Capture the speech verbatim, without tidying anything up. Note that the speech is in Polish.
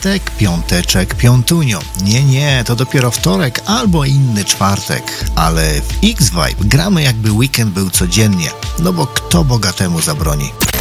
czwartek, piąteczek, piątunio. Nie, nie, to dopiero wtorek albo inny czwartek. Ale w X-Vibe gramy jakby weekend był codziennie. No bo kto bogatemu zabroni?